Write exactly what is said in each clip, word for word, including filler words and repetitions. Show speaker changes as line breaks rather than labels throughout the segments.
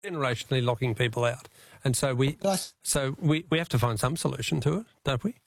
generationally locking people out. And so we
I,
so we, we have to find some solution to it, don't we?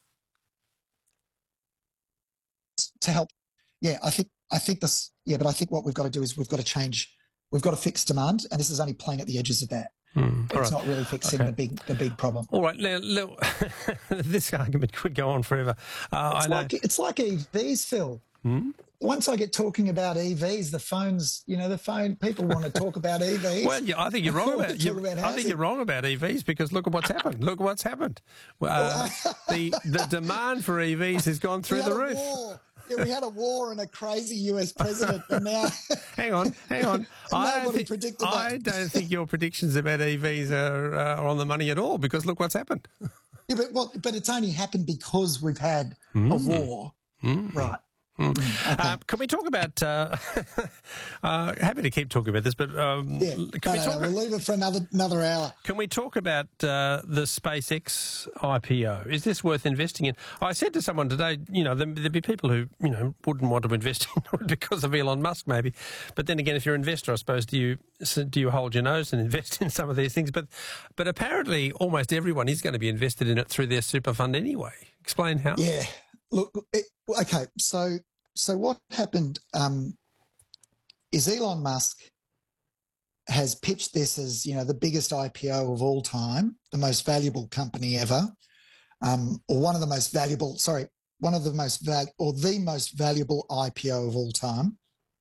to help, yeah, I think I think this, yeah, but I think what we've got to do is we've got to change, we've got to fix demand, and this is only playing at the edges of that.
Hmm.
It's
All right.
not really fixing
Okay.
the big the big problem.
All right, now, now this argument could go on forever. Uh,
It's
I know.
like it's like E Vs, Phil.
Hmm?
Once I get talking about E Vs, the phones, you know, the phone people want to talk about E Vs.
Well, yeah, I think you're wrong
They want
about,
to talk
you,
about
I think
housing.
you're wrong about E Vs because look at what's happened. Look at what's happened. Uh, the the demand for E Vs has gone through
We had
the
a
roof.
war. Yeah, we had a war and a crazy U S president, and now
Hang on, hang on. I don't,
nobody
think,
predicted
I
that.
don't think your predictions about E Vs are, uh, are on the money at all because look what's happened.
Yeah, but well, but it's only happened because we've had a
Mm.
war,
Mm.
right?
Mm.
Mm, okay.
Uh, can we talk about? Uh, uh, happy to keep talking about this, but um,
yeah,
can
no,
we
no,
talk?
no, we'll leave it for another another hour.
Can we talk about uh, the SpaceX I P O? Is this worth investing in? I said to someone today, you know, there, there'd be people who, you know, wouldn't want to invest in it because of Elon Musk, maybe. But then again, if you're an investor, I suppose, do you do you hold your nose and invest in some of these things? But but apparently, almost everyone is going to be invested in it through their super fund anyway. Explain how.
Yeah, look, it, okay, so so what happened um, is Elon Musk has pitched this as, you know, the biggest I P O of all time, the most valuable company ever, um, or one of the most valuable, sorry, one of the most val- or the most valuable I P O of all time.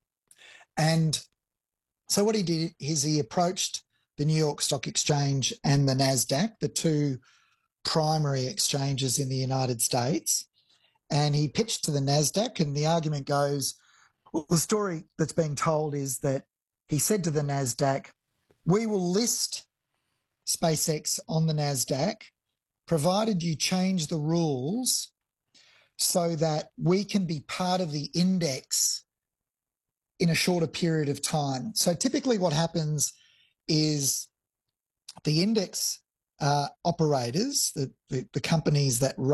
And so what he did is he approached the New York Stock Exchange and the NASDAQ, the two primary exchanges in the United States, and he pitched to the NASDAQ, and the argument goes, well, the story that's being told is that he said to the NASDAQ, we will list SpaceX on the NASDAQ, provided you change the rules so that we can be part of the index in a shorter period of time. So typically what happens is the index uh, operators, the, the, the companies that run